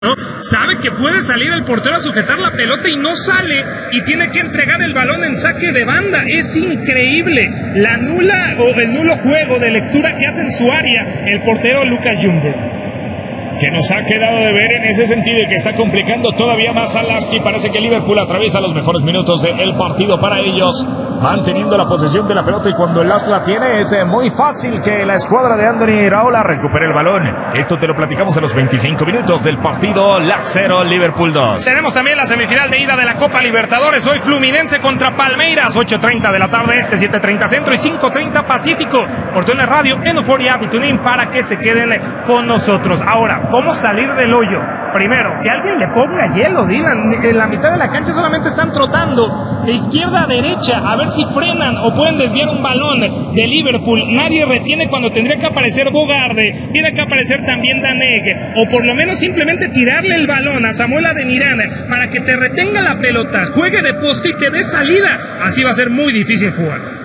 ¿no? Sabe que puede salir el portero a sujetar la pelota y no sale, y tiene que entregar el balón en saque de banda. Es increíble el nulo juego de lectura que hace en su área el portero Lucas Ljungberg, que nos ha quedado de ver en ese sentido y que está complicando todavía más a Lasky. Parece que Liverpool atraviesa los mejores minutos del partido para ellos, manteniendo la posesión de la pelota, y cuando el Lask la tiene es muy fácil que la escuadra de Andoni Iraola recupere el balón. Esto te lo platicamos en los 25 minutos del partido. Lask 0, Liverpool 2. Tenemos también la semifinal de ida de la Copa Libertadores. Hoy Fluminense contra Palmeiras, 8:30 de la tarde este, 7:30 centro y 5:30 pacífico. Por TUNE Radio, en Euforia y TuneIn, para que se queden con nosotros. Ahora, ¿cómo salir del hoyo? Primero, que alguien le ponga hielo, Dylan. En la mitad de la cancha solamente están trotando de izquierda a derecha a ver si frenan o pueden desviar un balón de Liverpool. Nadie retiene cuando tendría que aparecer Bogarde, tiene que aparecer también Daneg, o por lo menos simplemente tirarle el balón a Samuel Adeniran para que te retenga la pelota, juegue de poste y te dé salida. Así va a ser muy difícil jugar.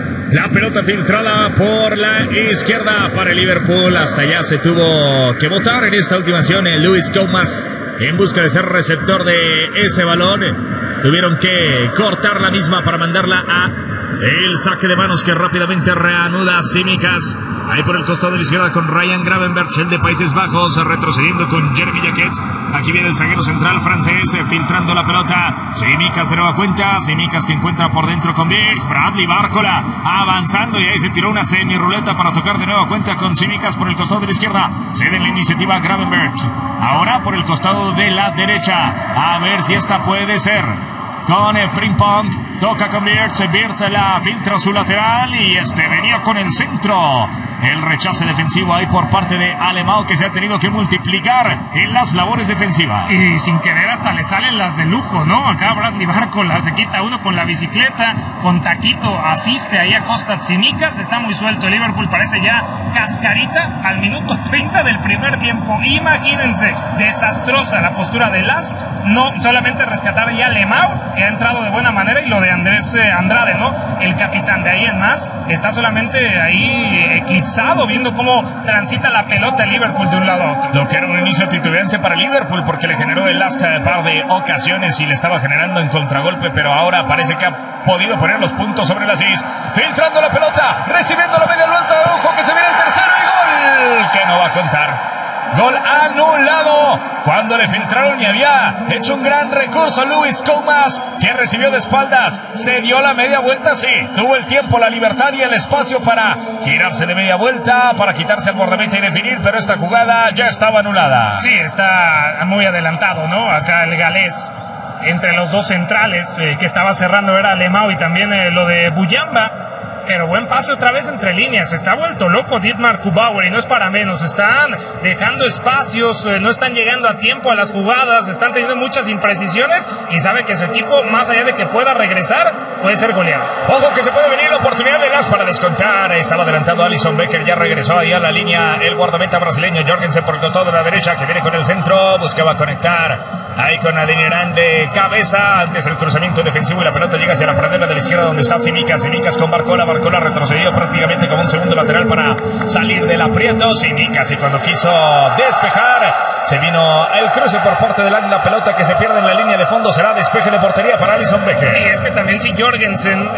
La pelota filtrada por la izquierda para el Liverpool. Hasta allá se tuvo que botar en esta última acción Luis Comas en busca de ser receptor de ese balón. Tuvieron que cortar la misma para mandarla a el saque de manos, que rápidamente reanuda Tsimikas. Ahí por el costado de la izquierda con Ryan Gravenberch, el de Países Bajos, retrocediendo con Jeremy Jacquet. Aquí viene el zaguero central francés, filtrando la pelota. Tsimikas de nueva cuenta, Tsimikas que encuentra por dentro con Birks. Bradley Bárcola avanzando, y ahí se tiró una semi-ruleta para tocar de nueva cuenta con Tsimikas por el costado de la izquierda. Cede la iniciativa a Gravenberch. Ahora por el costado de la derecha, a ver si esta puede ser con Frimpong. Toca con Birks la filtra a su lateral, y venía con el centro. El rechace defensivo ahí por parte de Alemão, que se ha tenido que multiplicar en las labores defensivas. Y sin querer hasta le salen las de lujo, ¿no? Acá Bradley Bárcola se quita uno con la bicicleta, con taquito asiste ahí a Costa Tsimikas. Está muy suelto el Liverpool, parece ya cascarita al minuto 30 del primer tiempo. Imagínense, desastrosa la postura de Lask. No solamente rescatar ya Alemão, que ha entrado de buena manera, y lo de Andrés Andrade, ¿no? El capitán. De ahí en más está solamente ahí eclipsado, viendo cómo transita la pelota el Liverpool de un lado a otro. Lo que era un inicio titubante para Liverpool, porque le generó el Lask un par de ocasiones y le estaba generando en contragolpe, pero ahora parece que ha podido poner los puntos sobre las is. Filtrando la pelota, recibiendo la media vuelta, ojo que se viene el tercero, y gol que no va a contar. Gol anulado cuando le filtraron, y había hecho un gran recurso Luis Comas, que recibió de espaldas. Se dio la media vuelta, sí, tuvo el tiempo, la libertad y el espacio para girarse de media vuelta, para quitarse el guardameta y definir, pero esta jugada ya estaba anulada. Sí, está muy adelantado, ¿no? Acá el galés entre los dos centrales, que estaba cerrando era Alemão y también lo de Buyamba. Pero buen pase otra vez entre líneas. Está vuelto loco Dietmar Kubauer, y no es para menos. Están dejando espacios, no están llegando a tiempo a las jugadas, están teniendo muchas imprecisiones, y sabe que su equipo, más allá de que pueda regresar, puede ser goleado. Ojo que se puede venir la oportunidad de Lask para descontar. Estaba adelantado Alisson Becker, ya regresó ahí a la línea el guardameta brasileño Jorgensen por el costado de la derecha, que viene con el centro, buscaba conectar ahí con Adeniran de cabeza. Antes el cruzamiento defensivo, y la pelota llega hacia la pradera de la izquierda, donde está Tsimikas con Bárcola retrocedido prácticamente como un segundo lateral para salir del aprieto. Tsimikas, y cuando quiso despejar, se vino el cruce por parte de la pelota que se pierde en la línea de fondo. Será despeje de portería para Alisson Becker. Y es que también si Jorgensen,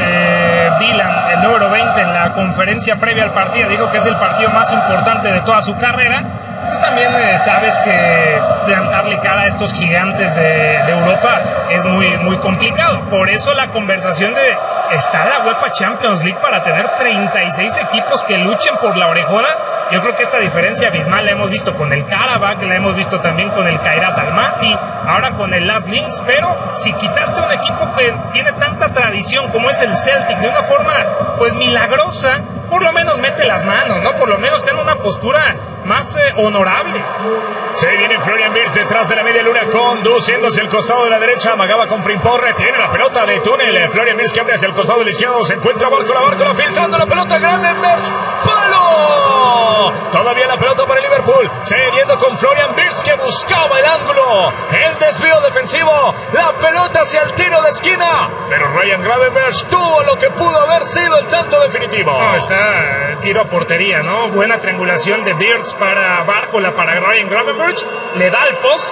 Dylan, el número 20, en la conferencia previa al partido dijo que es el partido más importante de toda su carrera, pues también sabes que plantarle cara a estos gigantes de Europa es muy, muy complicado. Por eso la conversación de está la UEFA Champions League para tener 36 equipos que luchen por la orejona. Yo creo que esta diferencia abismal la hemos visto con el Karabakh, la hemos visto también con el Kairat Almaty, ahora con el Last Links. Pero si quitaste un equipo que tiene tanta tradición como es el Celtic de una forma pues milagrosa, por lo menos mete las manos, ¿no? Por lo menos ten una postura más honorable. Se viene Florian Wirtz detrás de la media luna, conduciendo hacia el costado de la derecha. Amagaba con Frimpong, retiene la pelota de túnel. Florian Wirtz que abre hacia el costado del izquierdo. Se encuentra Bárcola filtrando la pelota. Gravenberch, ¡palo! Todavía la pelota para el Liverpool. Cediendo con Florian Wirtz, que buscaba el ángulo. El desvío defensivo. La pelota hacia el tiro de esquina. Pero Ryan Gravenberch tuvo lo que pudo haber sido el tanto definitivo. No, está tiro a portería, ¿no? Buena triangulación de Wirtz para Bárcola, para Ryan Gravenberch. Le da al poste